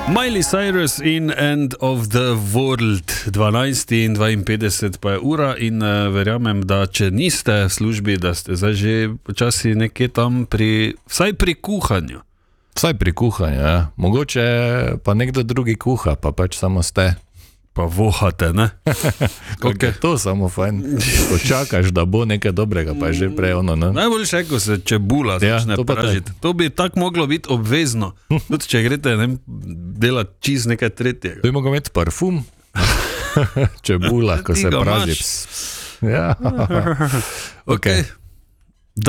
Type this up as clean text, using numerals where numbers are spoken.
Miley Cyrus in End of the World, 12 in 52 pa je ura in verjamem, da če niste v službi, da ste zdaj že počasi nekje tam vsaj pri kuhanju. Vsaj pri kuhanju, ja. Mogoče pa nekdo drugi kuha, pa pač samo ste. Pa vohate, ne? Okay. To samo fajn. Počakaš, da bo nekaj dobrega, pa je že prej ono, ne? Najboljše, ko se čebula začne pražiti. To bi tako moglo biti obvezno. Tudi če greste delati čist nekaj tretjega. To bi mogel imeti parfum. Čebula, ko se praži. Ja. Okay.